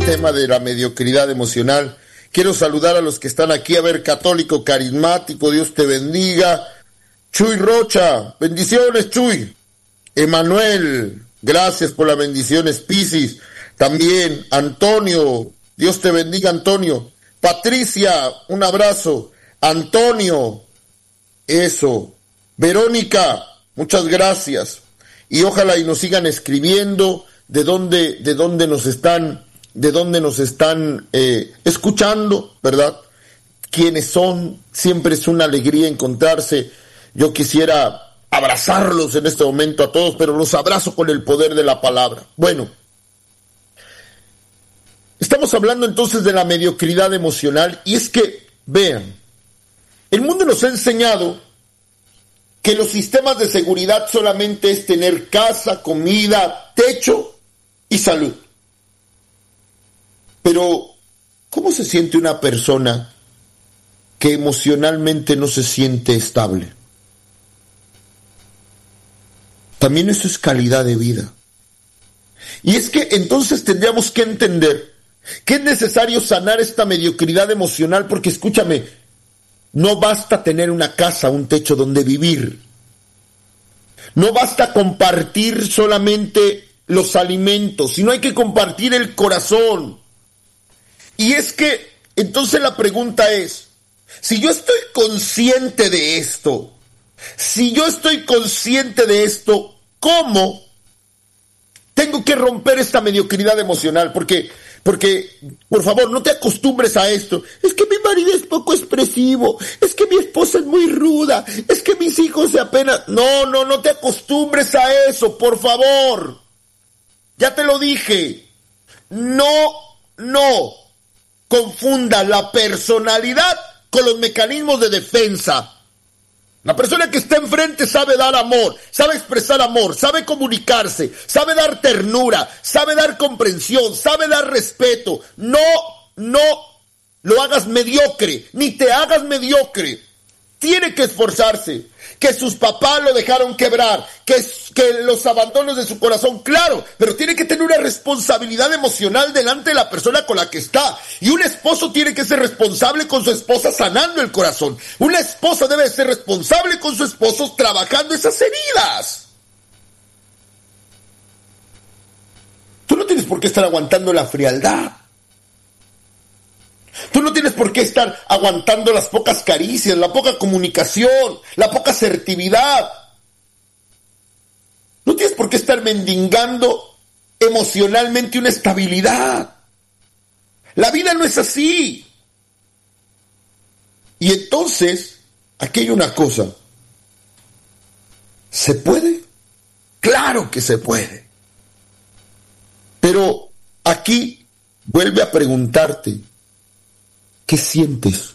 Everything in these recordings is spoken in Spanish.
tema de la mediocridad emocional. Quiero saludar a los que están aquí. A ver, católico carismático, Dios te bendiga. Chuy Rocha, bendiciones, Chuy. Emanuel, gracias por las bendiciones. Pisis, también. Antonio, Dios te bendiga, Antonio. Patricia, un abrazo. Antonio, eso. Verónica, muchas gracias. Y ojalá y nos sigan escribiendo de dónde nos están escuchando, ¿verdad? Quiénes son. Siempre es una alegría encontrarse. Yo quisiera abrazarlos en este momento a todos, pero los abrazo con el poder de la palabra. Bueno, estamos hablando entonces de la mediocridad emocional, y es que, vean, el mundo nos ha enseñado que los sistemas de seguridad solamente es tener casa, comida, techo y salud. Pero, ¿cómo se siente una persona que emocionalmente no se siente estable? También eso es calidad de vida. Y es que entonces tendríamos que entender que es necesario sanar esta mediocridad emocional, porque escúchame, no basta tener una casa, un techo donde vivir. No basta compartir solamente los alimentos, sino hay que compartir el corazón. Y es que, entonces la pregunta es, si yo estoy consciente de esto, ¿cómo tengo que romper esta mediocridad emocional? Porque, por favor, no te acostumbres a esto. Es que mi marido es poco expresivo, es que mi esposa es muy ruda, es que mis hijos se apenas... No te acostumbres a eso, por favor. Ya te lo dije. No confunda la personalidad con los mecanismos de defensa. La persona que está enfrente sabe dar amor, sabe expresar amor, sabe comunicarse, sabe dar ternura, sabe dar comprensión, sabe dar respeto. No lo hagas mediocre, ni te hagas mediocre. Tiene que esforzarse. Que sus papás lo dejaron quebrar, que los abandonos de su corazón, claro, pero tiene que tener una responsabilidad emocional delante de la persona con la que está. Y un esposo tiene que ser responsable con su esposa sanando el corazón. Una esposa debe ser responsable con su esposo trabajando esas heridas. Tú no tienes por qué estar aguantando la frialdad. Tú no tienes por qué estar aguantando las pocas caricias, la poca comunicación, la poca asertividad. No tienes por qué estar mendigando emocionalmente una estabilidad. La vida no es así. Y entonces, aquí hay una cosa. ¿Se puede? Claro que se puede. Pero aquí vuelve a preguntarte, ¿qué sientes?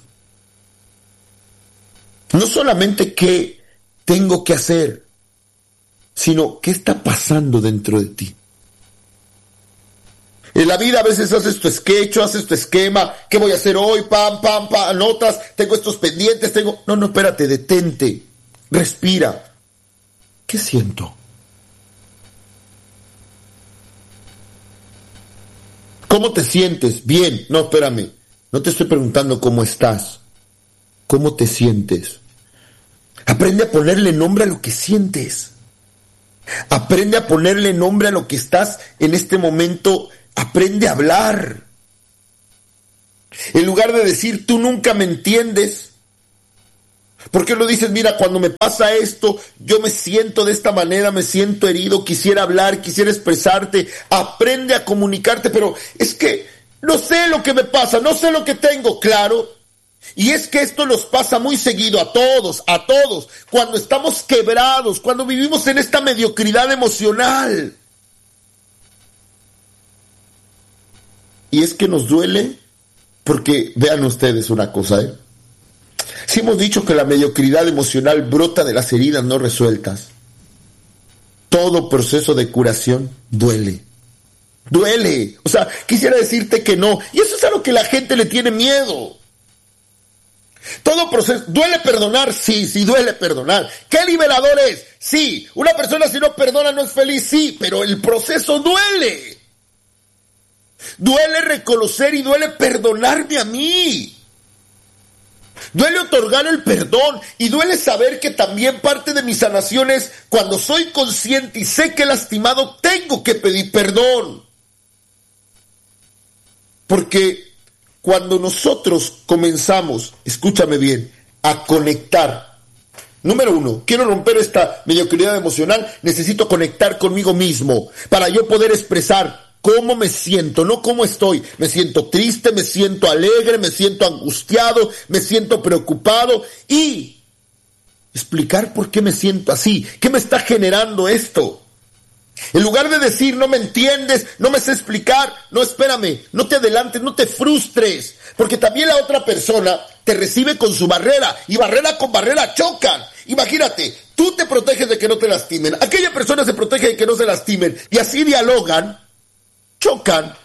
No solamente qué tengo que hacer, sino qué está pasando dentro de ti. En la vida a veces haces tu sketch, haces tu esquema, ¿qué voy a hacer hoy? Pam, anotas, tengo estos pendientes, No, espérate, detente, respira. ¿Qué siento? ¿Cómo te sientes? Bien, no, espérame. No te estoy preguntando cómo estás, cómo te sientes. Aprende a ponerle nombre a lo que sientes. Aprende a ponerle nombre a lo que estás en este momento. Aprende a hablar. En lugar de decir, tú nunca me entiendes. ¿Por qué no dices, mira, cuando me pasa esto, yo me siento de esta manera, me siento herido, quisiera hablar, quisiera expresarte. Aprende a comunicarte, pero es que no sé lo que me pasa, no sé lo que tengo, claro. Y es que esto nos pasa muy seguido a todos, cuando estamos quebrados, cuando vivimos en esta mediocridad emocional. Y es que nos duele, porque vean ustedes una cosa, Si hemos dicho que la mediocridad emocional brota de las heridas no resueltas, todo proceso de curación duele. Duele. O sea, quisiera decirte que no. Y eso es a lo que la gente le tiene miedo. Todo proceso. ¿Duele perdonar? Sí, duele perdonar. ¿Qué liberador es? Sí. Una persona si no perdona no es feliz, sí, pero el proceso duele. Duele reconocer y duele perdonarme a mí. Duele otorgar el perdón y duele saber que también parte de mi sanación es cuando soy consciente y sé que he lastimado, tengo que pedir perdón. Porque cuando nosotros comenzamos, escúchame bien, a conectar. Número uno, quiero romper esta mediocridad emocional, necesito conectar conmigo mismo para yo poder expresar cómo me siento, no cómo estoy. Me siento triste, me siento alegre, me siento angustiado, me siento preocupado y explicar por qué me siento así, qué me está generando esto. En lugar de decir, no me entiendes, no me sé explicar, no, espérame, no te adelantes, no te frustres, porque también la otra persona te recibe con su barrera, y barrera con barrera chocan. Imagínate, tú te proteges de que no te lastimen, aquella persona se protege de que no se lastimen, y así dialogan, chocan.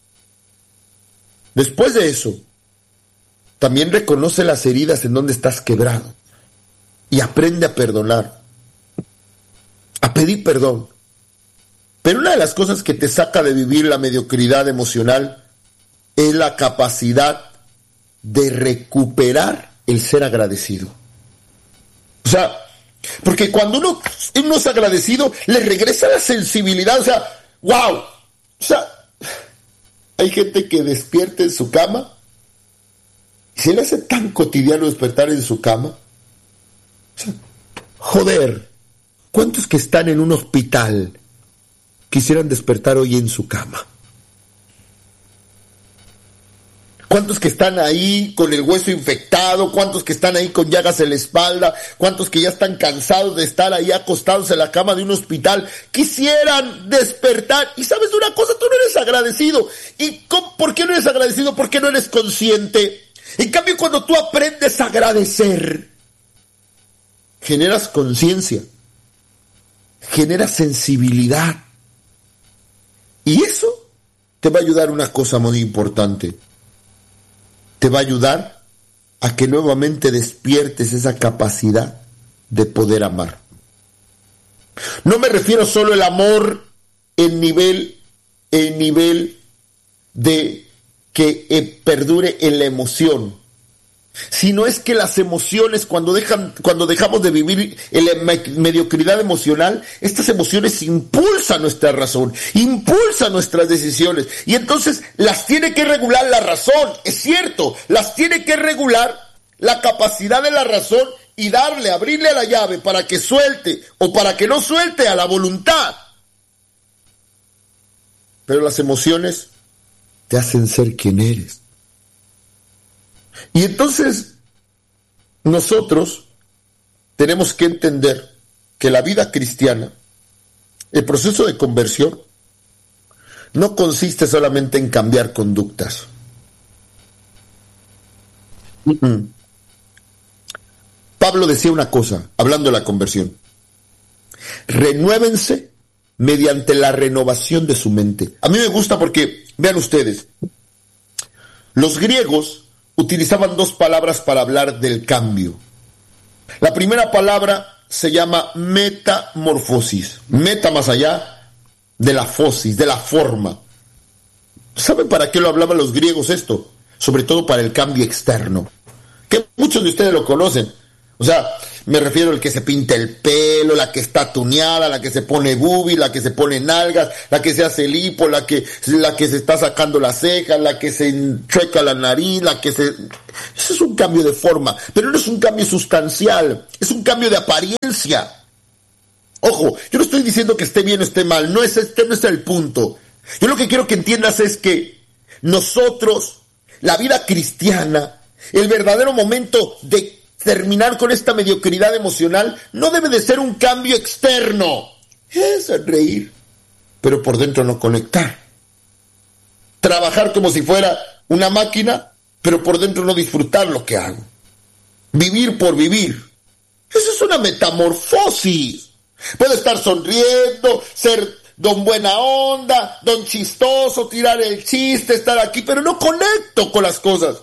Después de eso, también reconoce las heridas en donde estás quebrado, y aprende a perdonar, a pedir perdón. Pero una de las cosas que te saca de vivir la mediocridad emocional es la capacidad de recuperar el ser agradecido. O sea, porque cuando uno es agradecido, le regresa la sensibilidad. O sea, wow. O sea, hay gente que despierta en su cama y se le hace tan cotidiano despertar en su cama. O sea, joder, ¿cuántos que están en un hospital quisieran despertar hoy en su cama? ¿Cuántos que están ahí con el hueso infectado? ¿Cuántos que están ahí con llagas en la espalda? ¿Cuántos que ya están cansados de estar ahí acostados en la cama de un hospital? Quisieran despertar. Y sabes de una cosa, tú no eres agradecido. ¿Y por qué no eres agradecido? Porque no eres consciente. En cambio, cuando tú aprendes a agradecer, generas conciencia, generas sensibilidad. Y eso te va a ayudar una cosa muy importante. Te va a ayudar a que nuevamente despiertes esa capacidad de poder amar. No me refiero solo al amor en nivel de que perdure en la emoción, sino es que las emociones, cuando dejamos de vivir en la mediocridad emocional, estas emociones impulsan nuestra razón, impulsan nuestras decisiones, y entonces las tiene que regular la razón, es cierto, las tiene que regular la capacidad de la razón y abrirle a la llave para que suelte o para que no suelte a la voluntad. Pero las emociones te hacen ser quien eres. Y entonces nosotros tenemos que entender que la vida cristiana, el proceso de conversión, no consiste solamente en cambiar conductas. Pablo decía una cosa, hablando de la conversión: renuévense mediante la renovación de su mente. A mí me gusta porque, vean ustedes, los griegos utilizaban dos palabras para hablar del cambio. La primera palabra se llama metamorfosis. Meta más allá de la fosis, de la forma. ¿Saben para qué lo hablaban los griegos esto? Sobre todo para el cambio externo, que muchos de ustedes lo conocen. O sea, me refiero al que se pinta el pelo, la que está tuneada, la que se pone boobie, la que se pone nalgas, la que se hace lipo, la que se está sacando las cejas, la que se enchueca la nariz, Eso es un cambio de forma, pero no es un cambio sustancial, es un cambio de apariencia. Ojo, yo no estoy diciendo que esté bien o esté mal, no es el punto. Yo lo que quiero que entiendas es que nosotros, la vida cristiana, el verdadero momento de terminar con esta mediocridad emocional no debe de ser un cambio externo. Es reír, pero por dentro no conectar. Trabajar como si fuera una máquina, pero por dentro no disfrutar lo que hago. Vivir por vivir. Eso es una metamorfosis. Puedo estar sonriendo, ser don buena onda, don chistoso, tirar el chiste, estar aquí, pero no conecto con las cosas.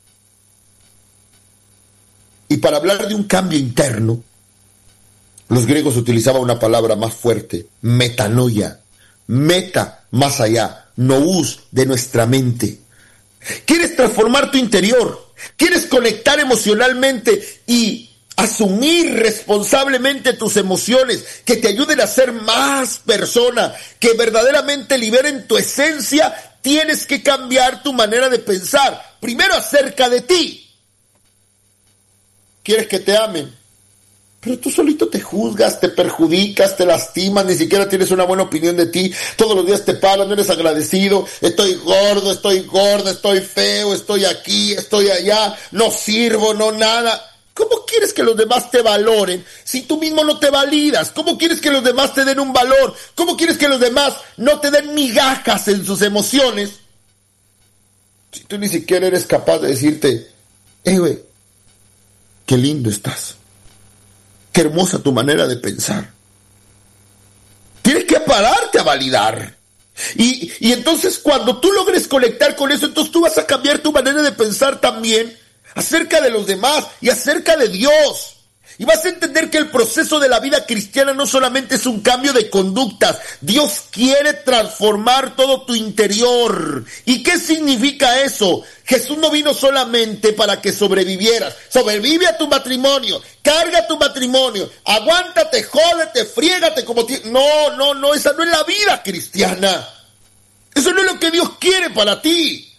Y para hablar de un cambio interno, los griegos utilizaban una palabra más fuerte: metanoia. Meta, más allá. nous de nuestra mente. Quieres transformar tu interior, quieres conectar emocionalmente y asumir responsablemente tus emociones, que te ayuden a ser más persona, que verdaderamente liberen tu esencia. Tienes que cambiar tu manera de pensar, primero acerca de ti. ¿Quieres que te amen? Pero tú solito te juzgas, te perjudicas, te lastimas, ni siquiera tienes una buena opinión de ti. Todos los días te paras, no eres agradecido. Estoy gordo, estoy gorda, estoy feo, estoy aquí, estoy allá, no sirvo, no nada. ¿Cómo quieres que los demás te valoren si tú mismo no te validas? ¿Cómo quieres que los demás te den un valor? ¿Cómo quieres que los demás no te den migajas en sus emociones si tú ni siquiera eres capaz de decirte, güey, qué lindo estás? Qué hermosa tu manera de pensar. Tienes que pararte a validar. Y entonces cuando tú logres conectar con eso, entonces tú vas a cambiar tu manera de pensar también acerca de los demás y acerca de Dios. Y vas a entender que el proceso de la vida cristiana no solamente es un cambio de conductas. Dios quiere transformar todo tu interior. ¿Y qué significa eso? Jesús no vino solamente para que sobrevivieras. Sobrevive a tu matrimonio, carga tu matrimonio, aguántate, jódete, friégate como No, esa no es la vida cristiana. Eso no es lo que Dios quiere para ti.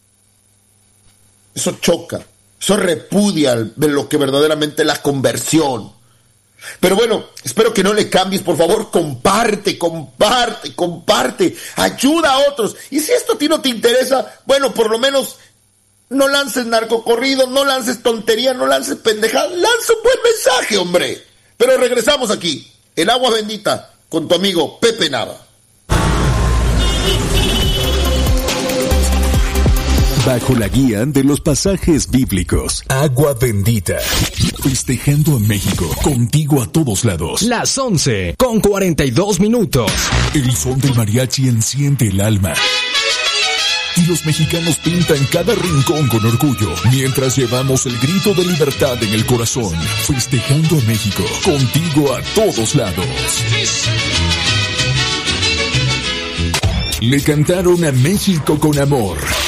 Eso choca. Eso repudia lo que verdaderamente es la conversión. Pero bueno, espero que no le cambies, por favor, comparte. Ayuda a otros. Y si esto a ti no te interesa, bueno, por lo menos no lances narcocorridos, no lances tonterías, no lances pendejadas. Lanza un buen mensaje, hombre. Pero regresamos aquí, en Agua Bendita, con tu amigo Pepe Nava. Bajo la guía de los pasajes bíblicos. Agua Bendita. Festejando a México. Contigo a todos lados. Las 11:42. El son del mariachi enciende el alma. Y los mexicanos pintan cada rincón con orgullo, mientras llevamos el grito de libertad en el corazón. Festejando a México. Contigo a todos lados. Le cantaron a México con amor.